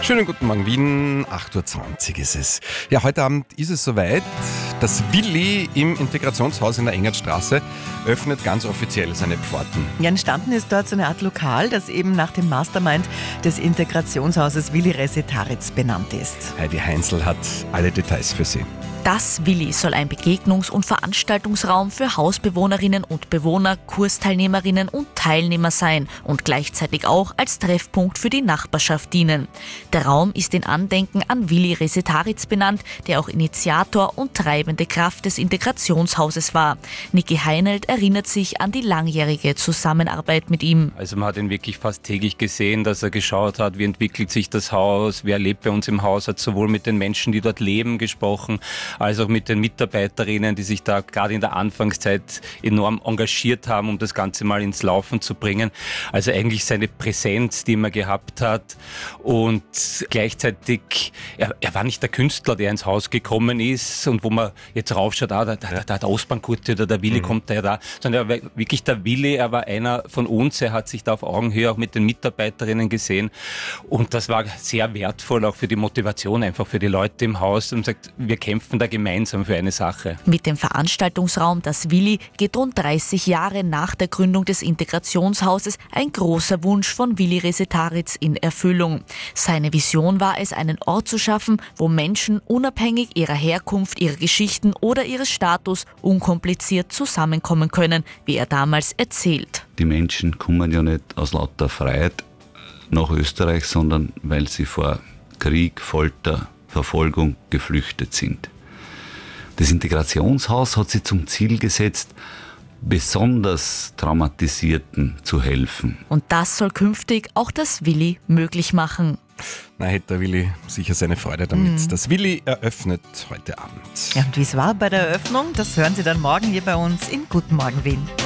Schönen guten Morgen Wien, 8.20 Uhr ist es. Ja, heute Abend ist es soweit. Das Willi im Integrationshaus in der Engertstraße öffnet ganz offiziell seine Pforten. Ja, entstanden ist dort so eine Art Lokal, das eben nach dem Mastermind des Integrationshauses Willi Resetaritz benannt ist. Heidi Heinzel hat alle Details für Sie. Das Willi soll ein Begegnungs- und Veranstaltungsraum für Hausbewohnerinnen und Bewohner, Kursteilnehmerinnen und Teilnehmer sein und gleichzeitig auch als Treffpunkt für die Nachbarschaft dienen. Der Raum ist in Andenken an Willi Resetaritz benannt, der auch Initiator und treibende Kraft des Integrationshauses war. Niki Heinelt erinnert sich an die langjährige Zusammenarbeit mit ihm. Also man hat ihn wirklich fast täglich gesehen, dass er geschaut hat, wie entwickelt sich das Haus, wer lebt bei uns im Haus, hat sowohl mit den Menschen, die dort leben, gesprochen, als auch mit den Mitarbeiterinnen, die sich da gerade in der Anfangszeit enorm engagiert haben, um das Ganze mal ins Laufen zu bringen. Also eigentlich seine Präsenz, die man gehabt hat, und gleichzeitig, er war nicht der Künstler, der ins Haus gekommen ist und wo man jetzt raufschaut, der Ostbank oder der Willi kommt da, sondern er war wirklich der Willi, er war einer von uns, er hat sich da auf Augenhöhe auch mit den Mitarbeiterinnen gesehen und das war sehr wertvoll auch für die Motivation, einfach für die Leute im Haus, und sagt, wir kämpfen da gemeinsam für eine Sache. Mit dem Veranstaltungsraum Das Willi geht rund 30 Jahre nach der Gründung des Integrationshauses ein großer Wunsch von Willi Resetaritz in Erfüllung. Seine Vision war es, einen Ort zu schaffen, wo Menschen unabhängig ihrer Herkunft, ihrer Geschichten oder ihres Status unkompliziert zusammenkommen können, wie er damals erzählt. Die Menschen kommen ja nicht aus lauter Freiheit nach Österreich, sondern weil sie vor Krieg, Folter, Verfolgung geflüchtet sind. Das Integrationshaus hat sich zum Ziel gesetzt, besonders Traumatisierten zu helfen. Und das soll künftig auch das Willi möglich machen. Na, hätte der Willi sicher seine Freude damit. Das Willi eröffnet heute Abend. Ja, und wie es war bei der Eröffnung, das hören Sie dann morgen hier bei uns in Guten Morgen Wien.